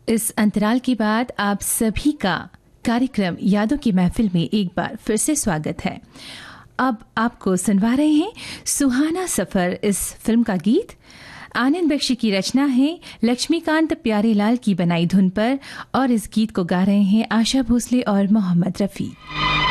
इस अंतराल के बाद आप सभी का कार्यक्रम यादों की महफिल में एक बार फिर से स्वागत है। अब आपको सुनवा रहे हैं सुहाना सफर इस फिल्म का गीत। आनंद बख्शी की रचना है, लक्ष्मीकांत प्यारेलाल की बनाई धुन पर, और इस गीत को गा रहे हैं आशा भोसले और मोहम्मद रफ़ी।